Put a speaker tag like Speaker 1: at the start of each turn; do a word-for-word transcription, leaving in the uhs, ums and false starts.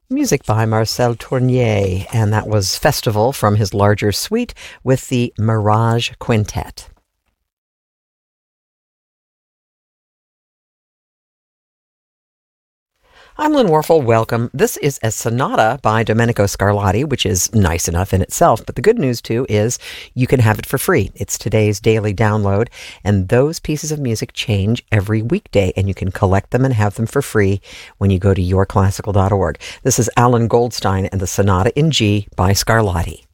Speaker 1: Music by Marcel Tournier, and that was Festival from his larger suite with the Mirage Quintet. I'm Lynn Warfel. Welcome. This is a sonata by Domenico Scarlatti, which is nice enough in itself. But the good news, too, is you can have it for free. It's today's daily download, and those pieces of music change every weekday, and you can collect them and have them for free when you go to your classical dot org. This is Alan Goldstein and the Sonata in G by Scarlatti.